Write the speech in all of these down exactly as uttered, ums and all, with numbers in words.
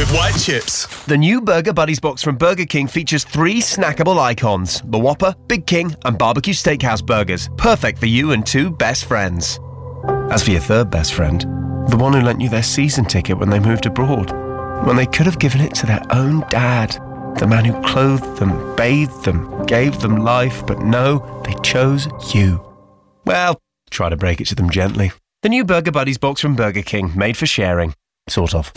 with white chips. The new Burger Buddies box from Burger King features three snackable icons: the Whopper, Big King and Barbecue Steakhouse burgers. Perfect for you and two best friends. As for your third best friend, the one who lent you their season ticket when they moved abroad, when they could have given it to their own dad, the man who clothed them, bathed them, gave them life, but no, they chose you. Well, try to break it to them gently. The new Burger Buddies box from Burger King, made for sharing. Sort of.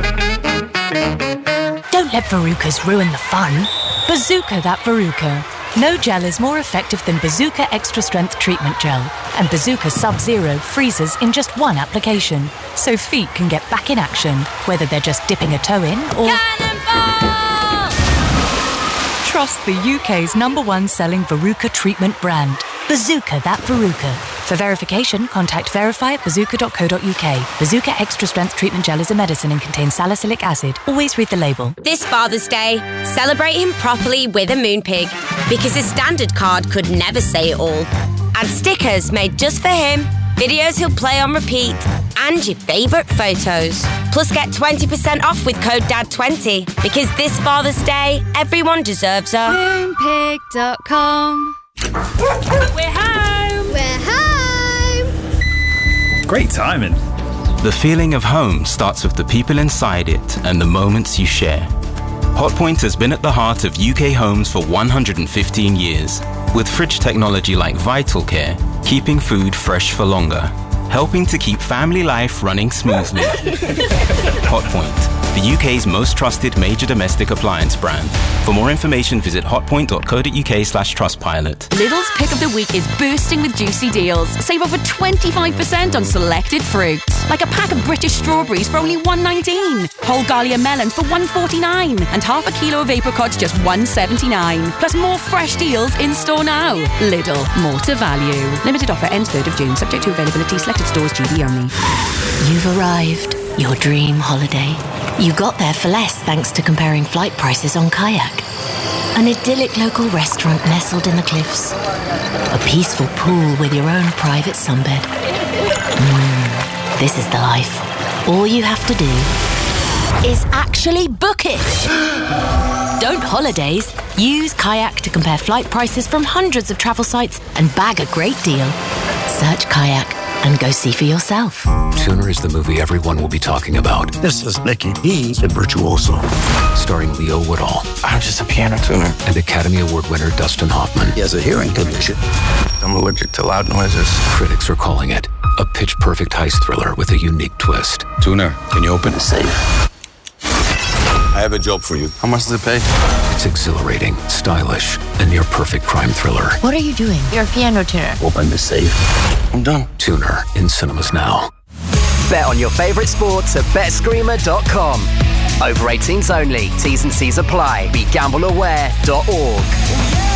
Don't let Verucas ruin the fun. Bazooka that Veruca. No gel is more effective than Bazooka Extra Strength Treatment Gel. And Bazooka Sub-Zero freezes in just one application. So feet can get back in action, whether they're just dipping a toe in or... Cannonball! Trust the U K's number one selling Veruca treatment brand. Bazooka that Veruca. For verification, contact verify at bazooka dot co dot uk. Bazooka Extra Strength Treatment Gel is a medicine and contains salicylic acid. Always read the label. This Father's Day, celebrate him properly with a Moonpig, because his standard card could never say it all. Add stickers made just for him, videos he'll play on repeat, and your favourite photos. Plus get twenty percent off with code D A D twenty, because this Father's Day, everyone deserves a Moonpig dot com. We're home! We're home! Great timing. The feeling of home starts with the people inside it and the moments you share. Hotpoint has been at the heart of U K homes for one hundred fifteen years, with fridge technology like Vital Care, keeping food fresh for longer, helping to keep family life running smoothly. Hotpoint, the U K's most trusted major domestic appliance brand. For more information, visit hotpoint dot co dot uk slash trustpilot. Lidl's pick of the week is bursting with juicy deals. Save over twenty-five percent on selected fruit. Like a pack of British strawberries for only one nineteen. Whole Galia melons for one forty-nine. And half a kilo of apricots just one seventy-nine. Plus more fresh deals in store now. Lidl, more to value. Limited offer ends third of June, subject to availability, selected stores, G B only. You've arrived. Your dream holiday. You got there for less thanks to comparing flight prices on Kayak. An idyllic local restaurant nestled in the cliffs. A peaceful pool with your own private sunbed. Mmm, this is the life. All you have to do is actually book it. Don't holidays. Use Kayak to compare flight prices from hundreds of travel sites and bag a great deal. Search Kayak and go see for yourself. Tuner is the movie everyone will be talking about. This is Mickey. He's a virtuoso. Starring Leo Woodall. I'm just a piano tuner. And Academy Award winner Dustin Hoffman. He has a hearing condition. I'm allergic to loud noises. Critics are calling it a pitch-perfect heist thriller with a unique twist. Tuner, can you open the safe? I have a job for you. How much does it pay? It's exhilarating, stylish, and your perfect crime thriller. What are you doing? You're a piano tuner. Open the safe. I'm done. Tuner, in cinemas now. Bet on your favourite sports at bet screamer dot com. Over eighteens only. T's and C's apply. Be gamble aware dot org.